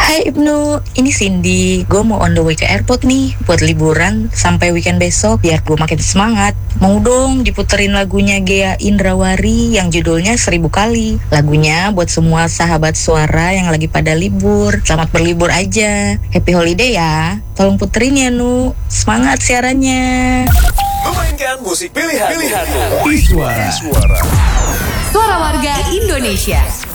Hai Ibnu, ini Cindy. Gue mau on the way ke airport nih buat liburan sampai weekend besok biar gue makin semangat. Mau dong diputerin lagunya Gea Indrawari yang judulnya 1000 kali. Lagunya buat semua sahabat suara yang lagi pada libur. Selamat berlibur aja. Happy holiday ya. Tolong puterin ya Nu. Semangat siarannya. Memainkan musik pilihanmu. Iswara. Suara warga Indonesia.